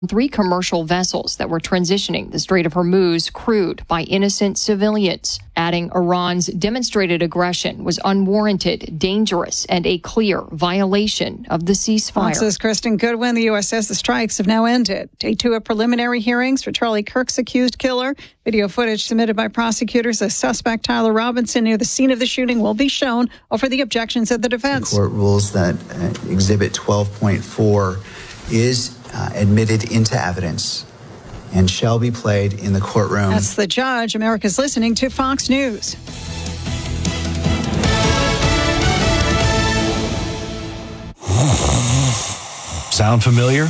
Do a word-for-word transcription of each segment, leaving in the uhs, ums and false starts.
Three commercial vessels that were transitioning the Strait of Hormuz crewed by innocent civilians, adding Iran's demonstrated aggression was unwarranted, dangerous, and a clear violation of the ceasefire. Fox's Kristen Goodwin. The U S says the strikes have now ended. Day two of preliminary hearings for Charlie Kirk's accused killer. Video footage submitted by prosecutors as suspect Tyler Robinson near the scene of the shooting will be shown over the objections of the defense. The court rules that uh, Exhibit twelve point four is uh, admitted into evidence and shall be played in the courtroom. That's the judge. America's listening to Fox News. Sound familiar?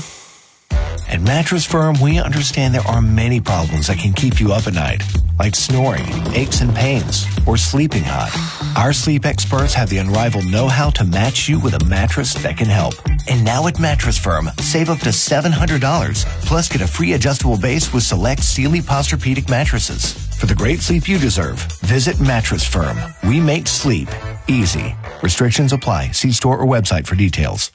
At Mattress Firm, we understand there are many problems that can keep you up at night, like snoring, aches and pains, or sleeping hot. Our sleep experts have the unrivaled know-how to match you with a mattress that can help. And now at Mattress Firm, save up to seven hundred dollars, plus get a free adjustable base with select Sealy Posturepedic mattresses. For the great sleep you deserve, visit Mattress Firm. We make sleep easy. Restrictions apply. See store or website for details.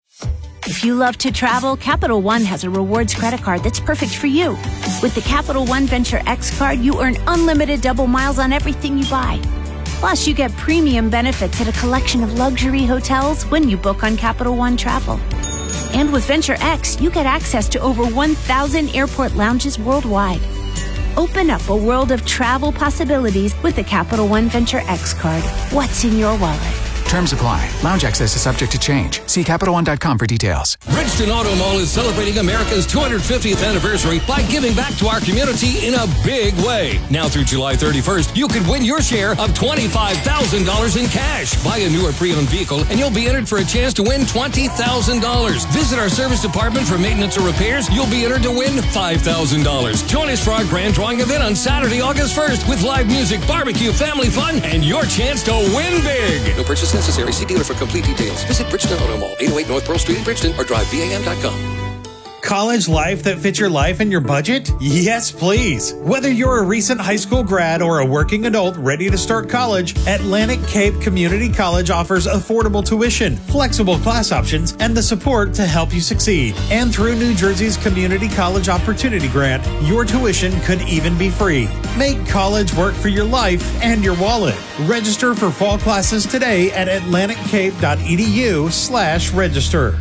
If you love to travel, Capital One has a rewards credit card that's perfect for you. With the Capital One Venture X card, you earn unlimited double miles on everything you buy. Plus, you get premium benefits at a collection of luxury hotels when you book on Capital One Travel. And with Venture X, you get access to over one thousand airport lounges worldwide. Open up a world of travel possibilities with the Capital One Venture X card. What's in your wallet? Terms apply. Lounge access is subject to change. See Capital One dot com for details. Bridgeton Auto Mall is celebrating America's two hundred fiftieth anniversary by giving back to our community in a big way. Now through July thirty-first, you could win your share of twenty-five thousand dollars in cash. Buy a new or pre-owned vehicle, and you'll be entered for a chance to win twenty thousand dollars. Visit our service department for maintenance or repairs. You'll be entered to win five thousand dollars. Join us for our grand drawing event on Saturday, August first, with live music, barbecue, family fun, and your chance to win big. No purchase necessary. See dealer for complete details. Visit Bridgeton Auto Mall, eight oh eight North Pearl Street in Bridgeton, or drive B A M dot com. College life that fits your life and your budget? Yes, please. Whether you're a recent high school grad or a working adult ready to start college, Atlantic Cape Community College offers affordable tuition, flexible class options, and the support to help you succeed. And through New Jersey's Community College Opportunity Grant, your tuition could even be free. Make college work for your life and your wallet. Register for fall classes today at atlantic cape dot e d u slash register.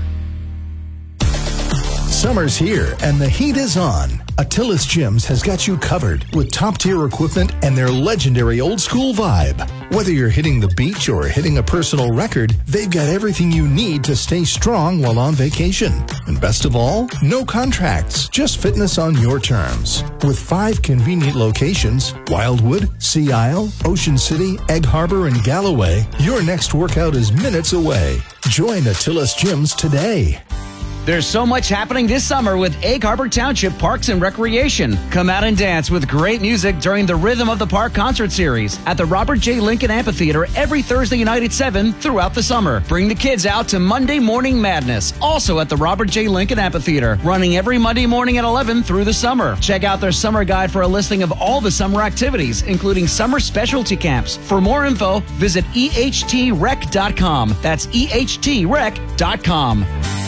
Summer's here and the heat is on. Attila's Gyms has got you covered with top-tier equipment and their legendary old-school vibe. Whether you're hitting the beach or hitting a personal record, they've got everything you need to stay strong while on vacation. And best of all, no contracts, just fitness on your terms. With five convenient locations, Wildwood, Sea Isle, Ocean City, Egg Harbor, and Galloway, your next workout is minutes away. Join Attila's Gyms today. There's so much happening this summer with Egg Harbor Township Parks and Recreation. Come out and dance with great music during the Rhythm of the Park concert series at the Robert J. Lincoln Amphitheater every Thursday night at seven throughout the summer. Bring the kids out to Monday Morning Madness, also at the Robert J. Lincoln Amphitheater, running every Monday morning at eleven through the summer. Check out their summer guide for a listing of all the summer activities, including summer specialty camps. For more info, visit e h t rec dot com. That's e h t rec dot com.